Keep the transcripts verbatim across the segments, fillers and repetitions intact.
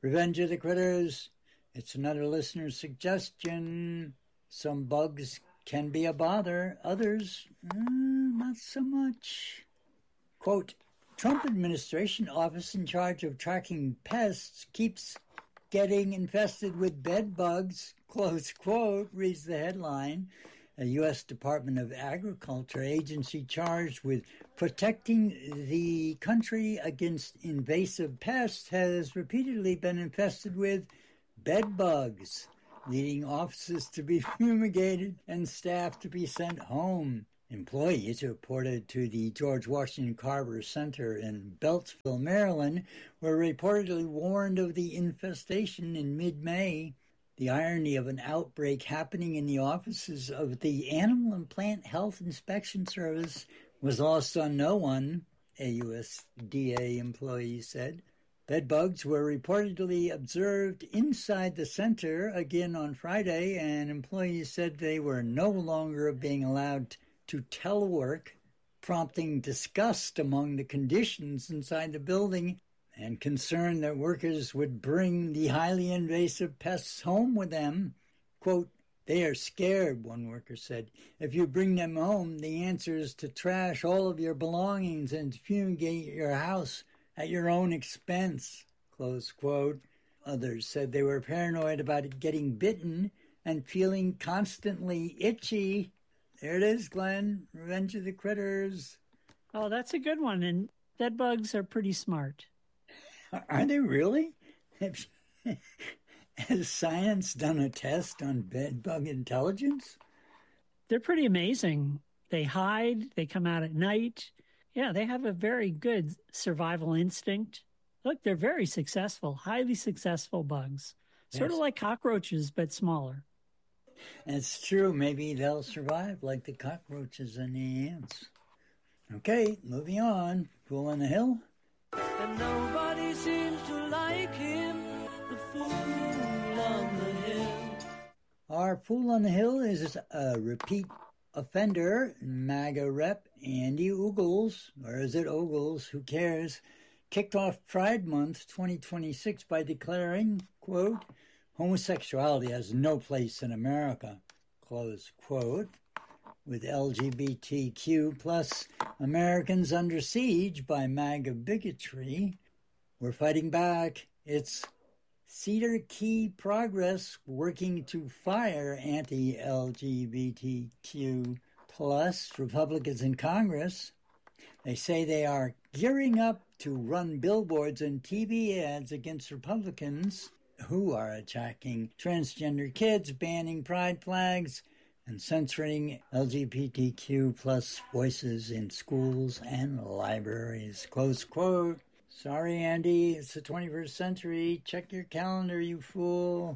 Revenge of the Critters. It's another listener suggestion. Some bugs can be a bother. Others, uh, not so much. Quote, Trump administration office in charge of tracking pests keeps getting infested with bed bugs, close quote, reads the headline. A U S Department of Agriculture agency charged with protecting the country against invasive pests has repeatedly been infested with bed bugs, leading offices to be fumigated and staff to be sent home. Employees reported to the George Washington Carver Center in Beltsville, Maryland, were reportedly warned of the infestation in mid-May. The irony of an outbreak happening in the offices of the Animal and Plant Health Inspection Service was lost on no one, a U S D A employee said. Bedbugs were reportedly observed inside the center again on Friday, and employees said they were no longer being allowed to telework, prompting disgust among the conditions inside the building and concern that workers would bring the highly invasive pests home with them. Quote, they are scared, one worker said. If you bring them home, the answer is to trash all of your belongings and fumigate your house at your own expense, close quote. Others said they were paranoid about getting bitten and feeling constantly itchy. There it is, Glenn. Revenge of the Critters. Oh, that's a good one. And bed bugs are pretty smart. Are they really? Has science done a test on bed bug intelligence? They're pretty amazing. They hide. They come out at night. Yeah, they have a very good survival instinct. Look, they're very successful, highly successful bugs. Sort yes. of like cockroaches, but smaller. It's true. Maybe they'll survive like the cockroaches and the ants. Okay, moving on. Fool on the Hill. And nobody seems to like him, the fool on the hill. Our Fool on the Hill is a repeat offender, MAGA rep Andy Ogles, or is it Ogles, who cares, kicked off Pride Month twenty twenty-six by declaring, quote, homosexuality has no place in America, close quote. With L G B T Q plus Americans under siege by MAGA bigotry, we're fighting back. It's Cedar Key Progress working to fire anti-L G B T Q plus Republicans in Congress. They say they are gearing up to run billboards and T V ads against Republicans who are attacking transgender kids, banning pride flags, and censoring L G B T Q plus voices in schools and libraries. Close quote. Sorry, Andy, it's the twenty-first century. Check your calendar, you fool.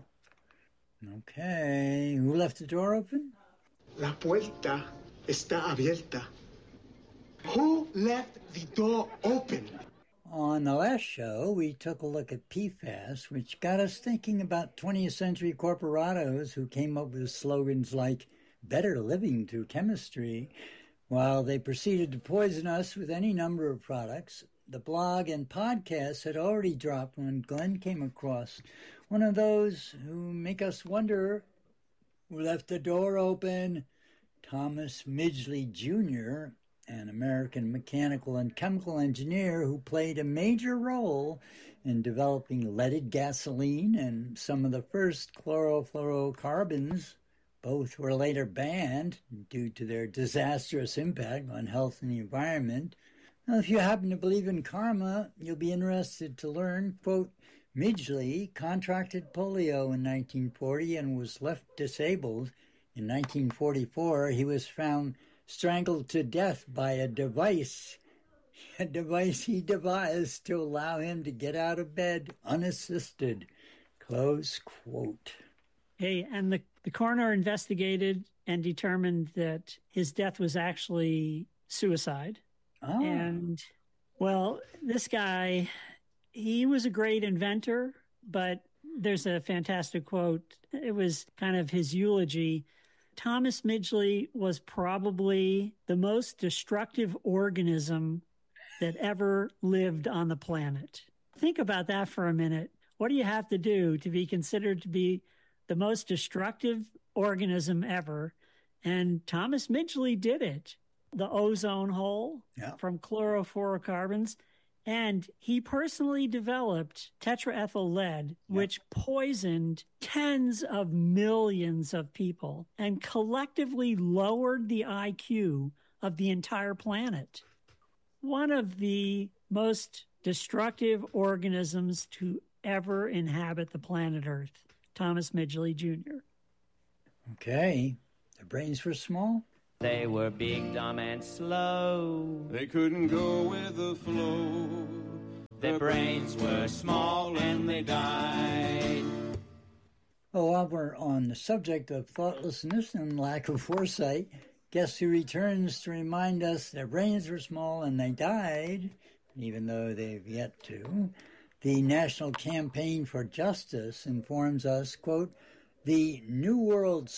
Okay, who left the door open? La puerta está abierta. Who left the door open? On the last show, we took a look at P FAS, which got us thinking about twentieth century corporatos who came up with slogans like better living through chemistry, while they proceeded to poison us with any number of products. The blog and podcast had already dropped when Glenn came across one of those who make us wonder who left the door open. Thomas Midgley Junior, an American mechanical and chemical engineer who played a major role in developing leaded gasoline and some of the first chlorofluorocarbons. Both were later banned due to their disastrous impact on health and the environment. Now, if you happen to believe in karma, you'll be interested to learn, quote, Midgley contracted polio in nineteen forty and was left disabled. In nineteen forty-four, he was found strangled to death by a device, a device he devised to allow him to get out of bed unassisted. Close quote. Hey, and the, the coroner investigated and determined that his death was actually suicide. Oh. And, well, this guy, he was a great inventor, but there's a fantastic quote. It was kind of his eulogy. Thomas Midgley was probably the most destructive organism that ever lived on the planet. Think about that for a minute. what do you have to do to be considered to be the most destructive organism ever? And Thomas Midgley did it. The ozone hole yeah. from chlorofluorocarbons. And he personally developed tetraethyl lead, yeah. which poisoned tens of millions of people and collectively lowered the I Q of the entire planet. One of the most destructive organisms to ever inhabit the planet Earth, Thomas Midgley Junior Okay. Their brains were small? They were big, dumb, and slow. They couldn't go with the flow. Their brains were small and they died. Oh, while we're on the subject of thoughtlessness and lack of foresight, guess who returns to remind us their brains were small and they died, even though they've yet to. The National Campaign for Justice informs us, quote, the New World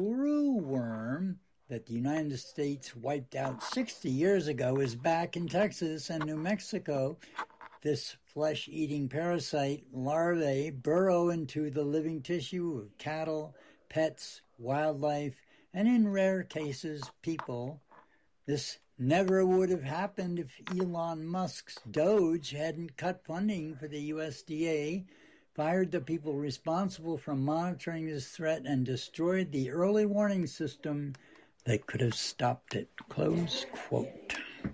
screwworm that the United States wiped out sixty years ago is back in Texas and New Mexico. This flesh-eating parasite larvae burrow into the living tissue of cattle, pets, wildlife, and in rare cases, people. This never would have happened if Elon Musk's Doge hadn't cut funding for the U S D A, fired the people responsible for monitoring this threat, and destroyed the early warning system that could have stopped it. Close quote.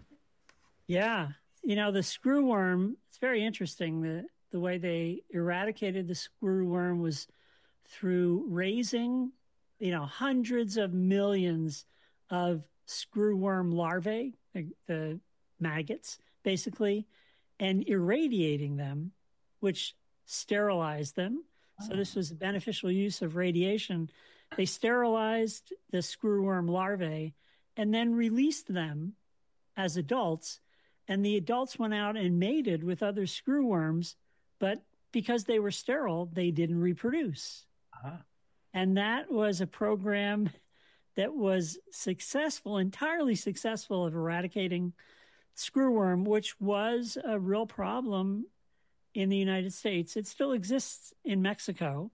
Yeah. You know, the screwworm, it's very interesting. The, the way they eradicated the screwworm was through raising, you know, hundreds of millions of screwworm larvae, the, the maggots, basically, and irradiating them, which sterilized them. Oh. So this was a beneficial use of radiation. They sterilized the screwworm larvae and then released them as adults. And the adults went out and mated with other screwworms, but because they were sterile, they didn't reproduce. Uh-huh. And that was a program that was successful, entirely successful, of eradicating screwworm, which was a real problem in the United States. It still exists in Mexico.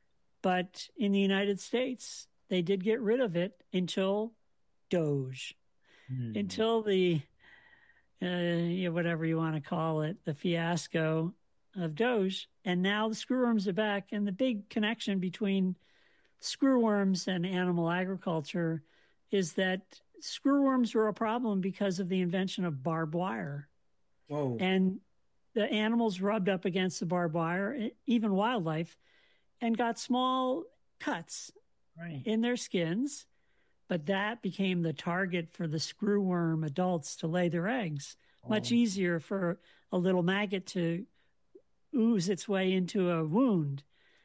But in the United States, they did get rid of it until Doge, mm. until the, uh, you know, whatever you want to call it, the fiasco of Doge. And now the screwworms are back. And the big connection between screwworms and animal agriculture is that screwworms were a problem because of the invention of barbed wire. Whoa. And the animals rubbed up against the barbed wire, even wildlife, and got small cuts right. in their skins. But that became the target for the screwworm adults to lay their eggs. Oh. Much easier for a little maggot to ooze its way into a wound.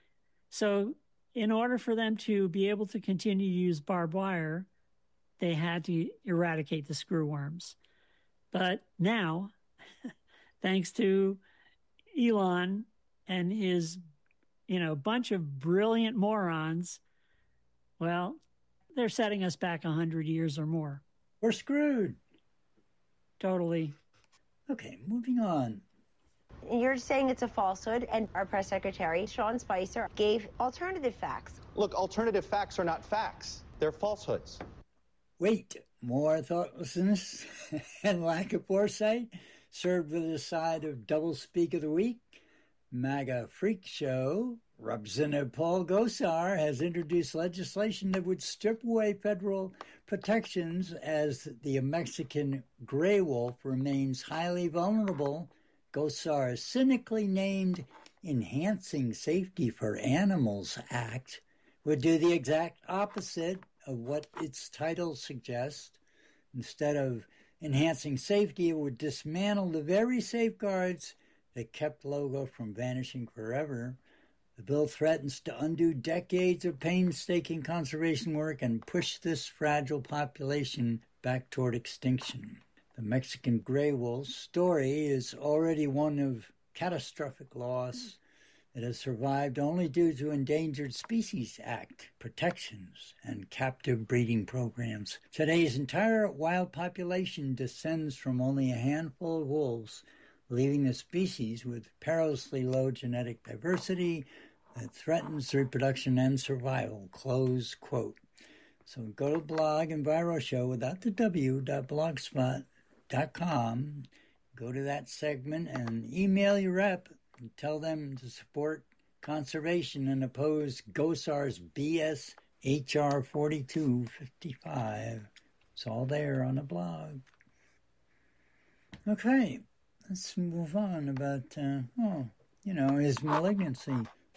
So in order for them to be able to continue to use barbed wire, they had to eradicate the screwworms. But now, thanks to Elon and his you know, bunch of brilliant morons, well, they're setting us back a hundred years or more. We're screwed. Totally. Okay, moving on. You're saying it's a falsehood, and our press secretary, Sean Spicer, gave alternative facts. Look, alternative facts are not facts. They're falsehoods. Wait, more thoughtlessness and lack of foresight served with a side of doublespeak of the week. MAGA Freak Show, Representative Paul Gosar has introduced legislation that would strip away federal protections as the Mexican gray wolf remains highly vulnerable. Gosar, cynically named Enhancing Safety for Animals Act, would do the exact opposite of what its title suggests. Instead of enhancing safety, it would dismantle the very safeguards that kept Logo from vanishing forever. The bill threatens to undo decades of painstaking conservation work and push this fragile population back toward extinction. The Mexican gray wolf's story is already one of catastrophic loss that has survived only due to Endangered Species Act protections and captive breeding programs. Today's entire wild population descends from only a handful of wolves, leaving the species with perilously low genetic diversity that threatens reproduction and survival, close quote. So go to blog EnviroShow without the W, dot blogspot dot com. Go to that segment and email your rep and tell them to support conservation and oppose GOSAR's B S H R forty-two fifty-five. It's all there on the blog. Okay, let's move on about, uh, oh, you know, his malignancy.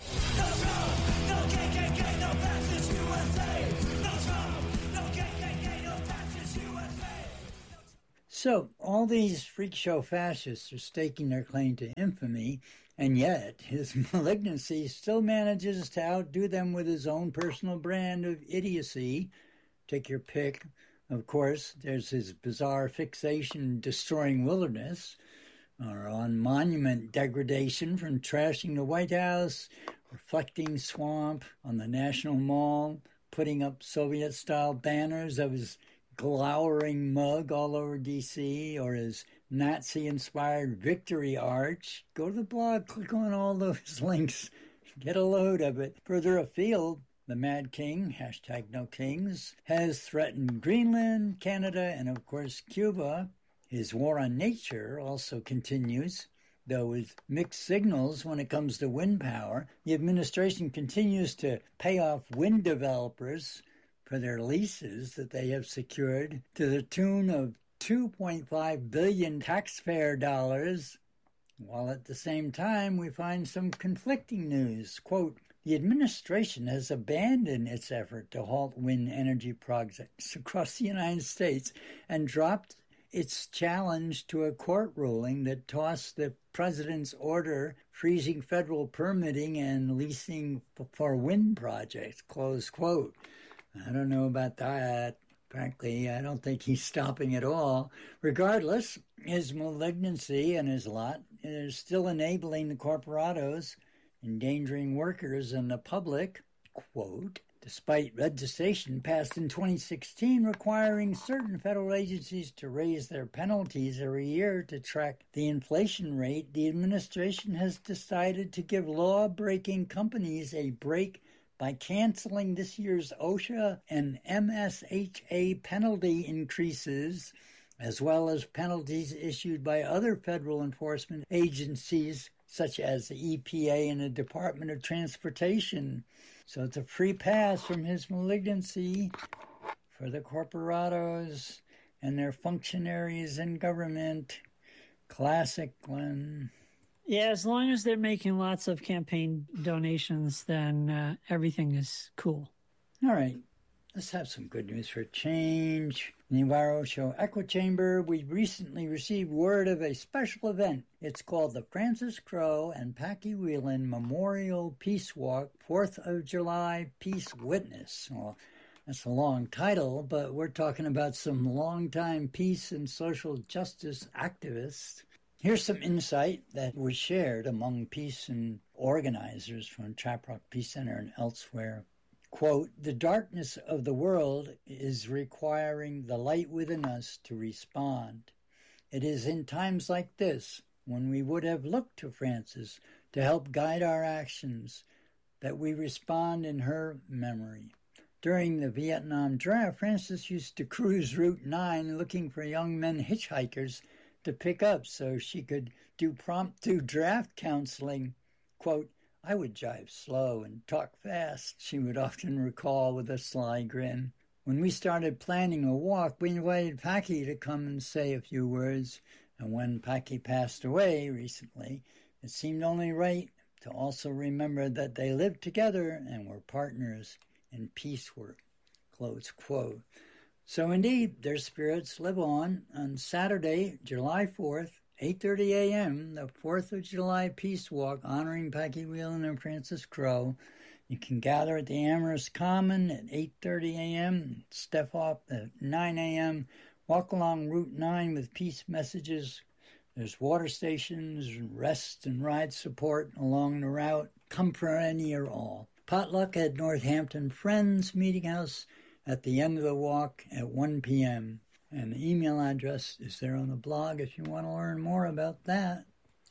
So, all these freak show fascists are staking their claim to infamy, and yet his malignancy still manages to outdo them with his own personal brand of idiocy. Take your pick. Of course, there's his bizarre fixation destroying wilderness, or on monument degradation from trashing the White House, reflecting swamp on the National Mall, putting up Soviet-style banners of his glowering mug all over D C, or his Nazi-inspired victory arch. Go to the blog, click on all those links, get a load of it. Further afield, the Mad King, hashtag no kings, has threatened Greenland, Canada, and of course Cuba. His war on nature also continues, though with mixed signals when it comes to wind power. The administration continues to pay off wind developers for their leases that they have secured to the tune of two point five billion taxpayer dollars, while at the same time we find some conflicting news. Quote, the administration has abandoned its effort to halt wind energy projects across the United States and dropped its challenge to a court ruling that tossed the president's order freezing federal permitting and leasing for wind projects, close quote. I don't know about that. Frankly, I don't think he's stopping at all. Regardless, his malignancy and his lot is still enabling the corporatos, endangering workers and the public, quote, despite legislation passed in twenty sixteen requiring certain federal agencies to raise their penalties every year to track the inflation rate, the administration has decided to give law-breaking companies a break by canceling this year's OSHA and M S H A penalty increases, as well as penalties issued by other federal enforcement agencies, such as the E P A and the Department of Transportation. So it's a free pass from his malignancy for the corporatos and their functionaries in government. Classic one. Yeah, as long as they're making lots of campaign donations, then uh, everything is cool. All right, let's have some good news for a change. In the EnviroShow Echo Chamber, we recently received word of a special event. It's called the Francis Crowe and Packy Whelan Memorial Peace Walk, fourth of July Peace Witness. Well, that's a long title, but we're talking about some longtime peace and social justice activists. Here's some insight that was shared among peace and organizers from Chaprock Peace Center and elsewhere. Quote, the darkness of the world is requiring the light within us to respond. It is in times like this, when we would have looked to Frances to help guide our actions, that we respond in her memory. During the Vietnam draft, Frances used to cruise Route nine looking for young men hitchhikers to pick up so she could do promptu draft counseling. Quote, I would drive slow and talk fast, she would often recall with a sly grin. When we started planning a walk, we invited Packy to come and say a few words, and when Packy passed away recently, it seemed only right to also remember that they lived together and were partners in peace work, close quote. So indeed, their spirits live on. On Saturday, July fourth, eight thirty a.m., the fourth of July Peace Walk honoring Packy Whelan and Francis Crowe. You can gather at the Amherst Common at eight thirty a.m., step off at nine a.m., walk along Route nine with peace messages. There's water stations, rest and ride support along the route. Come for any or all. Potluck at Northampton Friends Meeting House at the end of the walk at one p.m. And the email address is there on the blog if you want to learn more about that.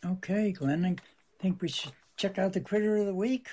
Okay, Glenn, I think we should check out the critter of the week.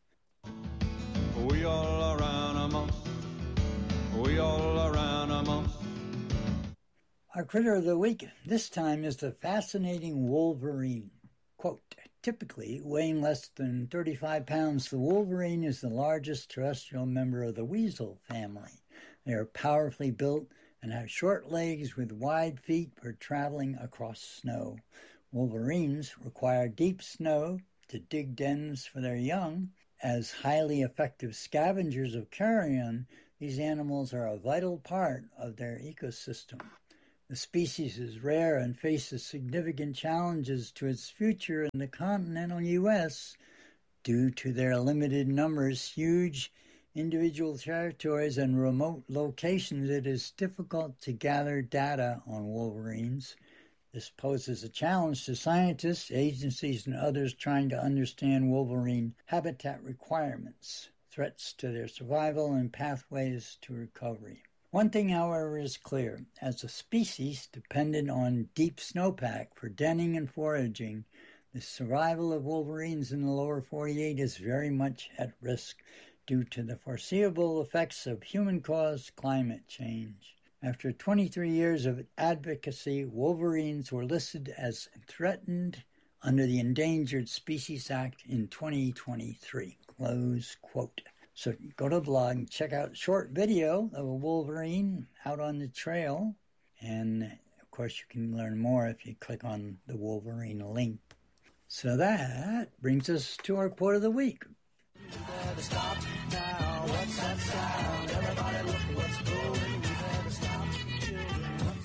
We all are animals. We all are animals. Our critter of the week this time is the fascinating wolverine. Quote, typically weighing less than thirty-five pounds, the wolverine is the largest terrestrial member of the weasel family. They are powerfully built and have short legs with wide feet for traveling across snow. Wolverines require deep snow to dig dens for their young. As highly effective scavengers of carrion, these animals are a vital part of their ecosystem. The species is rare and faces significant challenges to its future in the continental U S due to their limited numbers, huge individual territories, and remote locations. It is difficult to gather data on wolverines. This poses a challenge to scientists, agencies, and others trying to understand wolverine habitat requirements, threats to their survival, and pathways to recovery. One thing, however, is clear. As a species dependent on deep snowpack for denning and foraging, the survival of wolverines in the lower forty-eight is very much at risk due to the foreseeable effects of human-caused climate change. After twenty-three years of advocacy, wolverines were listed as threatened under the Endangered Species Act in twenty twenty-three. Close quote. So go to the blog and check out a short video of a wolverine out on the trail. And, of course, you can learn more if you click on the Wolverine link. So that brings us to our quote of the week. You better stop now. What's that sound? Everybody look what's going. You better stop. Children, what's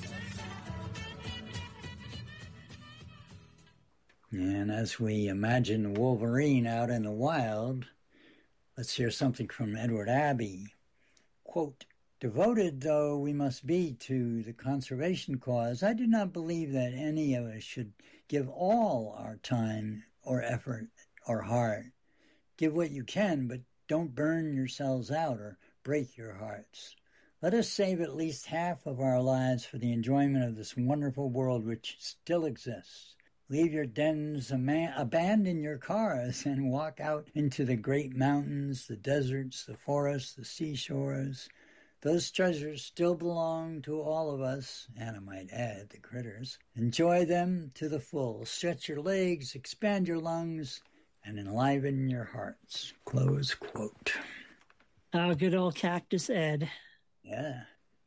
that sound? And as we imagine Wolverine out in the wild, let's hear something from Edward Abbey. Quote, devoted though we must be to the conservation cause, I do not believe that any of us should give all our time or effort or heart. Give what you can, but don't burn yourselves out or break your hearts. Let us save at least half of our lives for the enjoyment of this wonderful world which still exists. Leave your dens, abandon your cars, and walk out into the great mountains, the deserts, the forests, the seashores. Those treasures still belong to all of us, and I might add, the critters. Enjoy them to the full. Stretch your legs, expand your lungs, and enliven your hearts. Close quote. Oh, good old Cactus Ed. Yeah.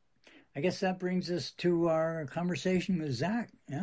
I guess that brings us to our conversation with Zach, yeah?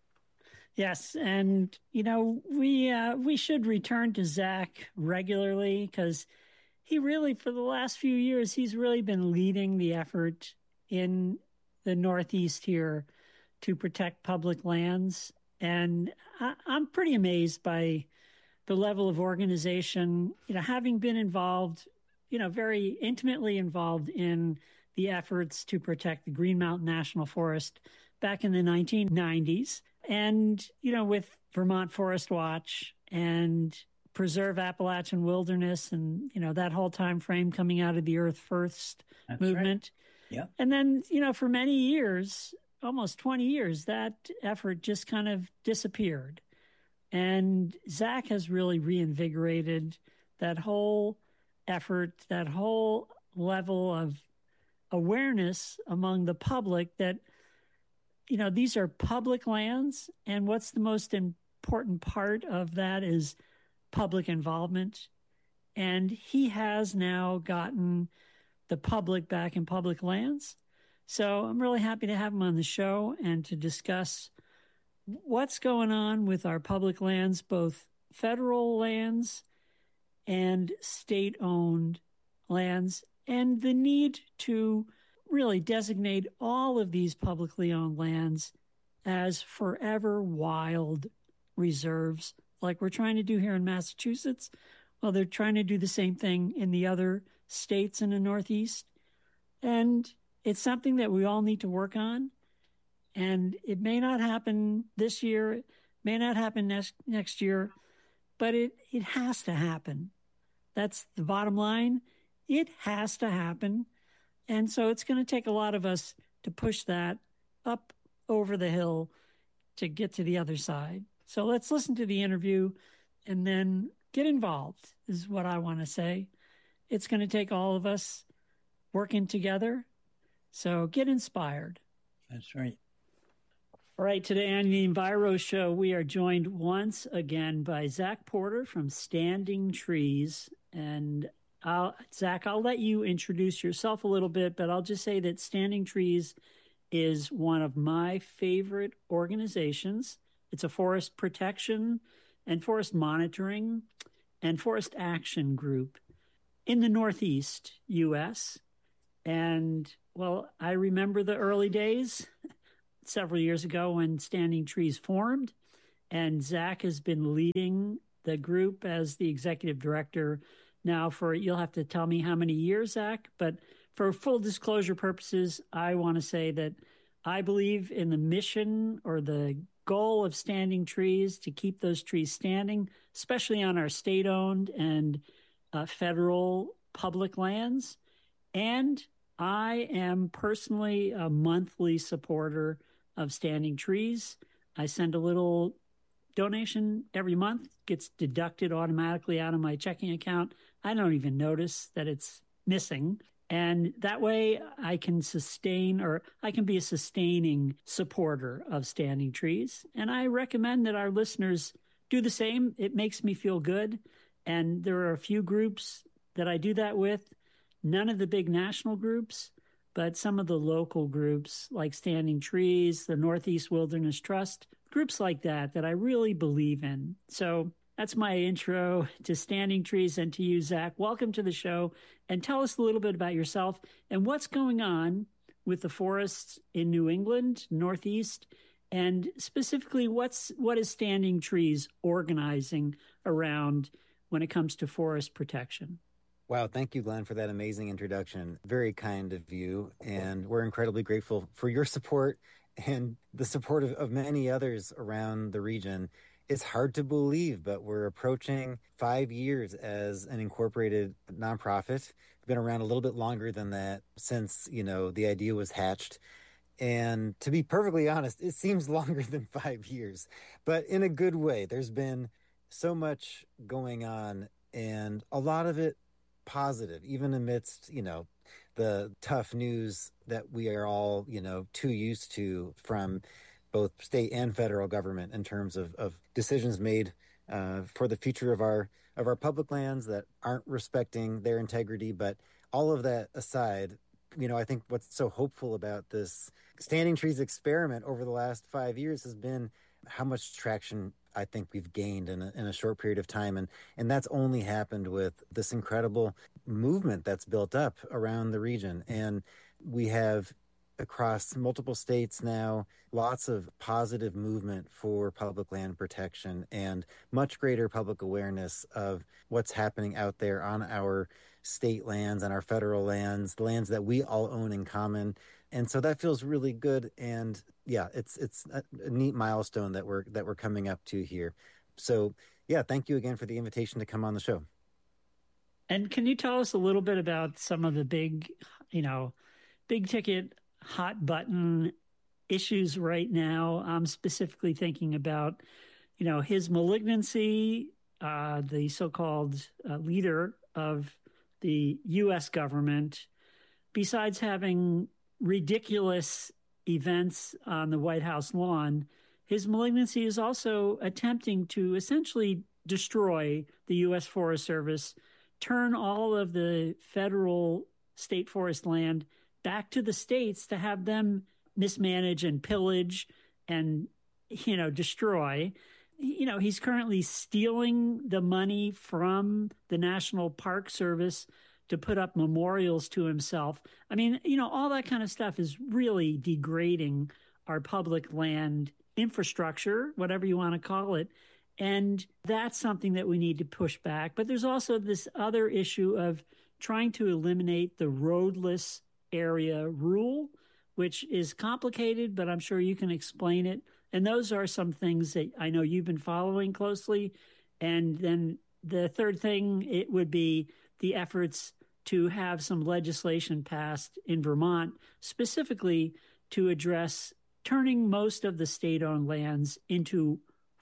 Yes, and, you know, we uh, we should return to Zach regularly because he really, for the last few years, he's really been leading the effort in the Northeast here to protect public lands. And I, I'm pretty amazed by the level of organization, you know, having been involved, you know, very intimately involved in the efforts to protect the Green Mountain National Forest back in the nineteen nineties. And, you know, with Vermont Forest Watch and Preserve Appalachian Wilderness and, you know, that whole time frame coming out of the Earth First That's movement. Right. Yeah. And then, you know, for many years, almost twenty years, that effort just kind of disappeared. And Zach has really reinvigorated that whole effort, that whole level of awareness among the public that, you know, these are public lands. And what's the most important part of that is public involvement. And he has now gotten the public back in public lands. So I'm really happy to have him on the show and to discuss what's going on with our public lands, both federal lands and state-owned lands, and the need to really designate all of these publicly owned lands as forever wild reserves, like we're trying to do here in Massachusetts. Well, they're trying to do the same thing in the other states in the Northeast. And it's something that we all need to work on. And it may not happen this year, it may not happen next next year, but it, it has to happen. That's the bottom line. It has to happen. And so it's going to take a lot of us to push that up over the hill to get to the other side. So let's listen to the interview and then get involved, is what I want to say. It's going to take all of us working together. So get inspired. That's right. All right, today on the Enviro Show, we are joined once again by Zach Porter from Standing Trees. And I'll, Zach, I'll let you introduce yourself a little bit, but I'll just say that Standing Trees is one of my favorite organizations. It's a forest protection and forest monitoring and forest action group in the Northeast U S. And, well, I remember the early days several years ago when Standing Trees formed, and Zach has been leading the group as the executive director now for, you'll have to tell me how many years, Zach, but for full disclosure purposes, I want to say that I believe in the mission or the goal of Standing Trees to keep those trees standing, especially on our state-owned and uh, federal public lands. And I am personally a monthly supporter of Standing Trees. I send a little donation every month, gets deducted automatically out of my checking account. I don't even notice that it's missing. And that way I can sustain, or I can be a sustaining supporter of Standing Trees. And I recommend that our listeners do the same. It makes me feel good. And there are a few groups that I do that with, none of the big national groups, but some of the local groups like Standing Trees, the Northeast Wilderness Trust, groups like that, that I really believe in. So that's my intro to Standing Trees, and to you, Zach. Welcome to the show, and tell us a little bit about yourself and what's going on with the forests in New England, Northeast, and specifically what's what is Standing Trees organizing around when it comes to forest protection. Wow, thank you, Glenn, for that amazing introduction. Very kind of you, and we're incredibly grateful for your support and the support of, of many others around the region. It's hard to believe, but we're approaching five years as an incorporated nonprofit. We've been around a little bit longer than that since, you know, the idea was hatched. And to be perfectly honest, it seems longer than five years, but in a good way. There's been so much going on, and a lot of it positive, even amidst, you know, the tough news that we are all, you know, too used to from both state and federal government in terms of, of decisions made uh, for the future of our of our public lands that aren't respecting their integrity. But all of that aside, you know, I think what's so hopeful about this Standing Trees experiment over the last five years has been how much traction I think we've gained in a, in a short period of time. And, and that's only happened with this incredible movement that's built up around the region. And we have, across multiple states now, lots of positive movement for public land protection and much greater public awareness of what's happening out there on our state lands and our federal lands, the lands that we all own in common. And so that feels really good. And yeah, it's it's a, a neat milestone that we're that we're coming up to here. So yeah, thank you again for the invitation to come on the show. And can you tell us a little bit about some of the big, you know, big ticket, hot button issues right now? I'm specifically thinking about, you know, his malignancy, uh, the so-called uh, leader of the U S government, besides having ridiculous events on the White House lawn, his malignancy is also attempting to essentially destroy the U S Forest Service, turn all of the federal state forest land back to the states to have them mismanage and pillage and, you know, destroy. You know, he's currently stealing the money from the National Park Service to put up memorials to himself. I mean, you know, all that kind of stuff is really degrading our public land infrastructure, whatever you want to call it. And that's something that we need to push back. But there's also this other issue of trying to eliminate the roadless area rule, which is complicated, but I'm sure you can explain it. And those are some things that I know you've been following closely. And then the third thing, it would be the efforts to have some legislation passed in Vermont, specifically to address turning most of the state-owned lands into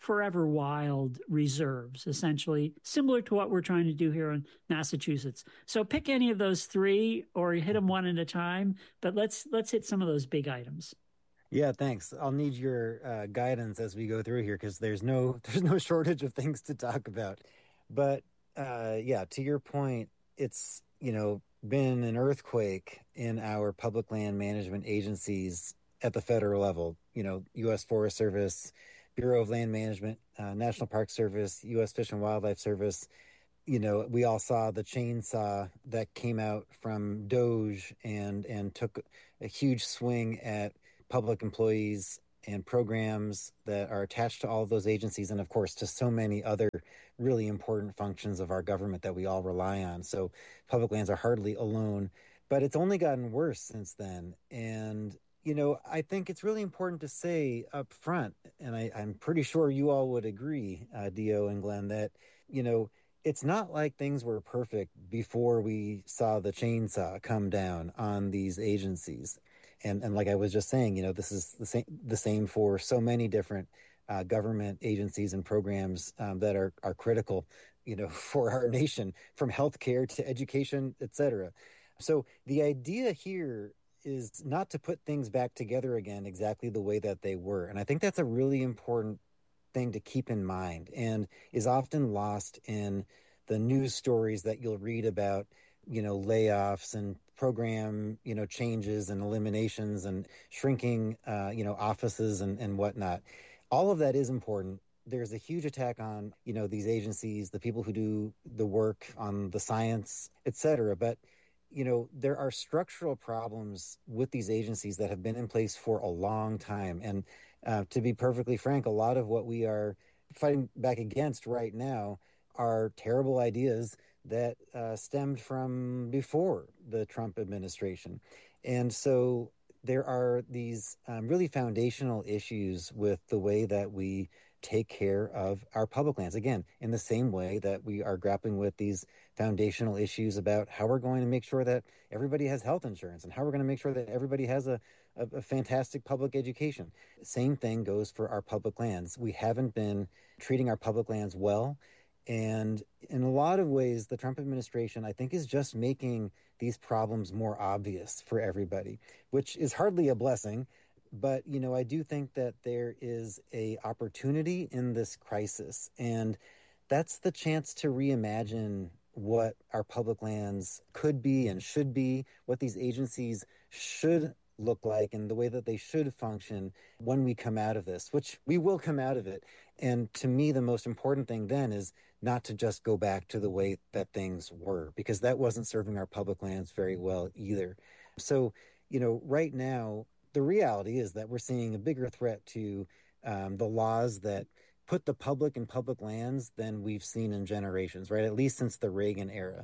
forever wild reserves, essentially, similar to what we're trying to do here in Massachusetts. So pick any of those three or hit them one at a time, but let's let's hit some of those big items. Yeah, thanks. I'll need your uh, guidance as we go through here because there's no there's no shortage of things to talk about. But uh, yeah, to your point, it's, you know, been an earthquake in our public land management agencies at the federal level. You know, U S Forest Service, Bureau of Land Management, uh, National Park Service, U S Fish and Wildlife Service. You know, we all saw the chainsaw that came out from DOGE and and took a huge swing at public employees and programs that are attached to all of those agencies, and of course to so many other really important functions of our government that we all rely on. So public lands are hardly alone, but it's only gotten worse since then. And, you know, I think it's really important to say up front, and I, I'm pretty sure you all would agree, uh, Dio and Glenn, that, you know, it's not like things were perfect before we saw the chainsaw come down on these agencies. And and like I was just saying, you know, this is the same the same for so many different uh, government agencies and programs um, that are are critical, you know, for our nation, from healthcare to education, et cetera. So the idea here is not to put things back together again exactly the way that they were, and I think that's a really important thing to keep in mind, and is often lost in the news stories that you'll read about, you know, layoffs and program, you know, changes and eliminations and shrinking, uh, you know, offices and, and whatnot. All of that is important. There's a huge attack on, you know, these agencies, the people who do the work on the science, et cetera. But, you know, there are structural problems with these agencies that have been in place for a long time. And uh, to be perfectly frank, a lot of what we are fighting back against right now are terrible ideas that uh, stemmed from before the Trump administration. And so there are these um, really foundational issues with the way that we take care of our public lands. Again, in the same way that we are grappling with these foundational issues about how we're going to make sure that everybody has health insurance and how we're going to make sure that everybody has a, a, a fantastic public education. Same thing goes for our public lands. We haven't been treating our public lands well. And in a lot of ways, the Trump administration, I think, is just making these problems more obvious for everybody, which is hardly a blessing. But, you know, I do think that there is a opportunity in this crisis, and that's the chance to reimagine what our public lands could be and should be, what these agencies should look like, and the way that they should function when we come out of this, which we will come out of it. And to me, the most important thing then is not to just go back to the way that things were, because that wasn't serving our public lands very well either. So, you know, right now, the reality is that we're seeing a bigger threat to um, the laws that put the public in public lands than we've seen in generations, right? At least since the Reagan era.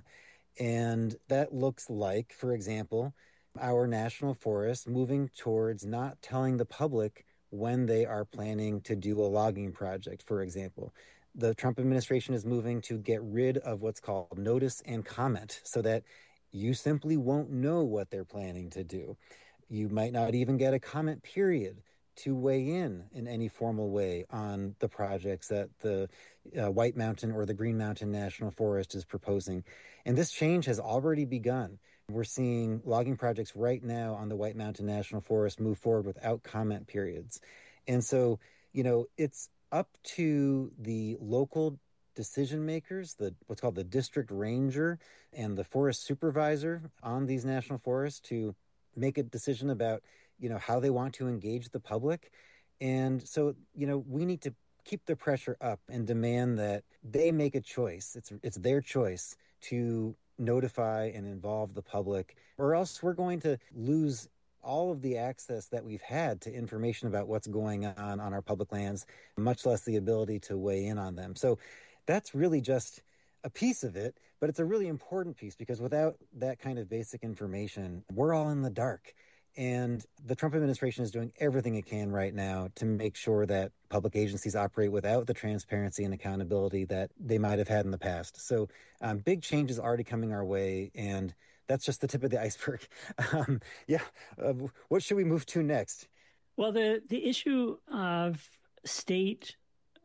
And that looks like, for example, our national forests moving towards not telling the public when they are planning to do a logging project, for example. The Trump administration is moving to get rid of what's called notice and comment, so that you simply won't know what they're planning to do. You might not even get a comment period to weigh in in any formal way on the projects that the uh, White Mountain or the Green Mountain National Forest is proposing. And this change has already begun. We're seeing logging projects right now on the White Mountain National Forest move forward without comment periods. And so, you know, it's up to the local decision makers, the what's called the district ranger and the forest supervisor on these national forests, to make a decision about, you know, how they want to engage the public. And so, you know, we need to keep the pressure up and demand that they make a choice. It's it's their choice to notify and involve the public, or else we're going to lose all of the access that we've had to information about what's going on on our public lands, much less the ability to weigh in on them. So that's really just a piece of it, but it's a really important piece, because without that kind of basic information, we're all in the dark. And the Trump administration is doing everything it can right now to make sure that public agencies operate without the transparency and accountability that they might have had in the past. So um, big changes already coming our way, and that's just the tip of the iceberg. Um, yeah. Uh, what should we move to next? Well, the, the issue of state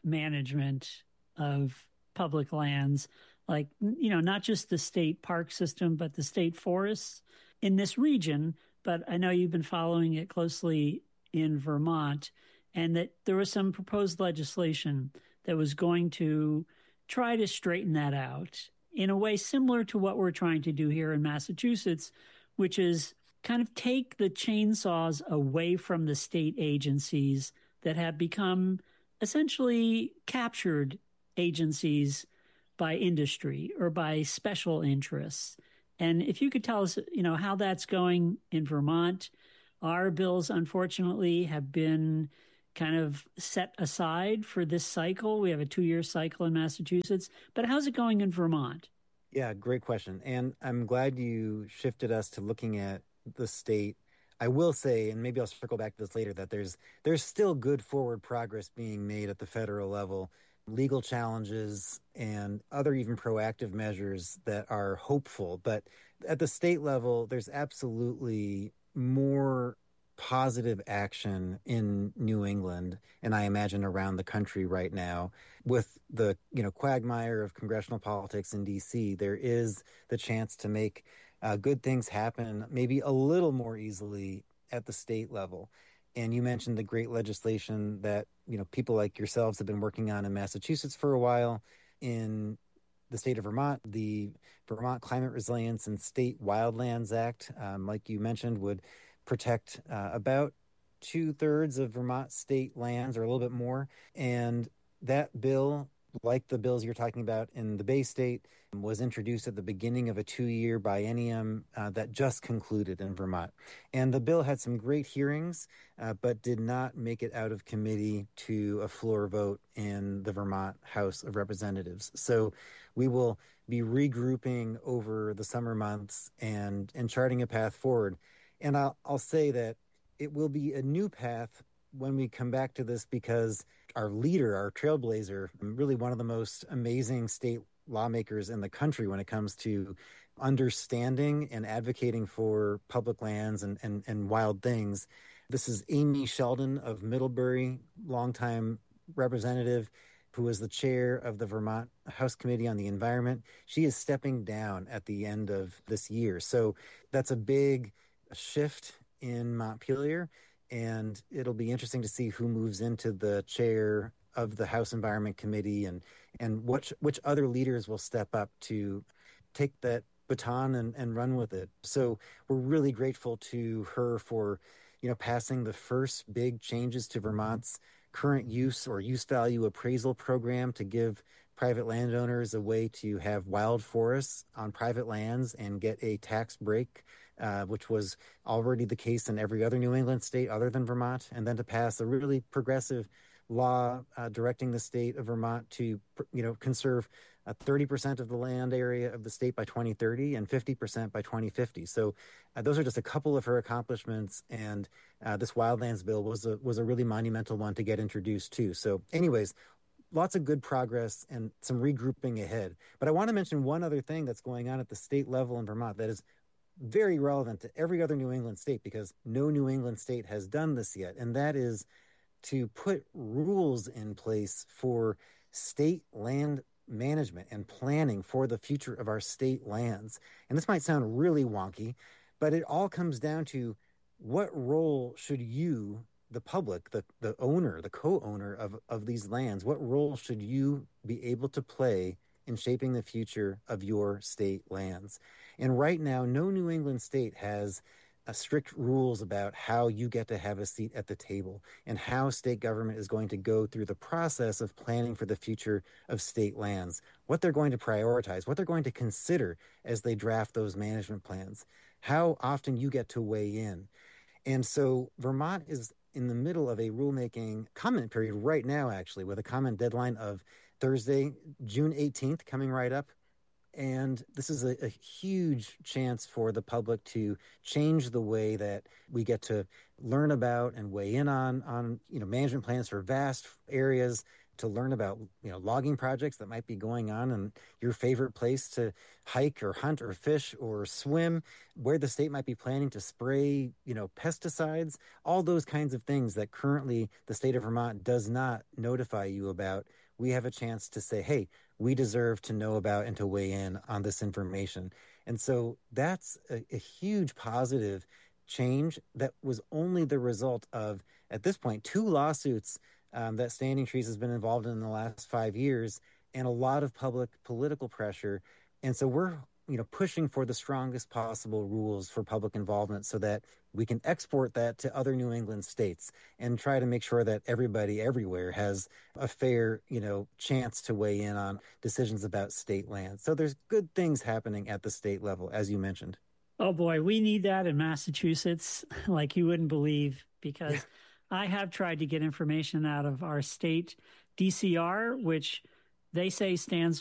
management of public lands, like, you know, not just the state park system, but the state forests in this region. But I know you've been following it closely in Vermont, and that there was some proposed legislation that was going to try to straighten that out in a way similar to what we're trying to do here in Massachusetts, which is kind of take the chainsaws away from the state agencies that have become essentially captured agencies by industry or by special interests. And if you could tell us, you know, how that's going in Vermont. Our bills, unfortunately, have been kind of set aside for this cycle. We have a two-year cycle in Massachusetts. But how's it going in Vermont? Yeah, great question. And I'm glad you shifted us to looking at the state. I will say, and maybe I'll circle back to this later, that there's there's still good forward progress being made at the federal level. Legal challenges and other even proactive measures that are hopeful. But at the state level, there's absolutely more positive action in New England, and I imagine around the country right now. With the, you know, quagmire of congressional politics in D C, there is the chance to make uh, good things happen maybe a little more easily at the state level. And you mentioned the great legislation that, you know, people like yourselves have been working on in Massachusetts for a while. In the state of Vermont, the Vermont Climate Resilience and State Wildlands Act, um, like you mentioned, would protect uh, about two-thirds of Vermont state lands or a little bit more. And that bill, like the bills you're talking about in the Bay State, was introduced at the beginning of a two-year biennium uh, that just concluded in Vermont. And the bill had some great hearings, uh, but did not make it out of committee to a floor vote in the Vermont House of Representatives. So we will be regrouping over the summer months and, and charting a path forward. And I'll, I'll say that it will be a new path when we come back to this, because our leader, our trailblazer, really one of the most amazing state lawmakers in the country when it comes to understanding and advocating for public lands and, and, and wild things. This is Amy Sheldon of Middlebury, longtime representative, who is the chair of the Vermont House Committee on the Environment. She is stepping down at the end of this year. So that's a big shift in Montpelier, and it'll be interesting to see who moves into the chair of the House Environment Committee, and and which which other leaders will step up to take that baton and, and run with it. So we're really grateful to her for, you know, passing the first big changes to Vermont's current use or use value appraisal program to give private landowners a way to have wild forests on private lands and get a tax break, uh, which was already the case in every other New England state other than Vermont, and then to pass a really progressive law uh, directing the state of Vermont to, you know, conserve uh, thirty percent of the land area of the state by twenty thirty and fifty percent by twenty fifty. So uh, those are just a couple of her accomplishments, and uh, this wildlands bill was a, was a really monumental one to get introduced too. So anyways, lots of good progress and some regrouping ahead. But I want to mention one other thing that's going on at the state level in Vermont that is very relevant to every other New England state, because no New England state has done this yet, and that is to put rules in place for state land management and planning for the future of our state lands. And this might sound really wonky, but it all comes down to what role should you, the public, the, the owner, the co-owner of, of these lands, what role should you be able to play in shaping the future of your state lands? And right now, no New England state has uh, strict rules about how you get to have a seat at the table and how state government is going to go through the process of planning for the future of state lands, what they're going to prioritize, what they're going to consider as they draft those management plans, how often you get to weigh in. And so Vermont is in the middle of a rulemaking comment period right now, actually, with a comment deadline of Thursday, June eighteenth, coming right up. And this is a, a huge chance for the public to change the way that we get to learn about and weigh in on, on you know, management plans for vast areas to learn about, you know, logging projects that might be going on in your favorite place to hike or hunt or fish or swim, where the state might be planning to spray, you know, pesticides, all those kinds of things that currently the state of Vermont does not notify you about. We have a chance to say, hey, we deserve to know about and to weigh in on this information. And so that's a, a huge positive change that was only the result of, at this point, two lawsuits um, that Standing Trees has been involved in, in the last five years and a lot of public political pressure. And so we're, you know, pushing for the strongest possible rules for public involvement so that we can export that to other New England states and try to make sure that everybody everywhere has a fair, you know, chance to weigh in on decisions about state land. So there's good things happening at the state level, as you mentioned. Oh boy, we need that in Massachusetts like you wouldn't believe, because yeah. I have tried to get information out of our state D C R, which they say stands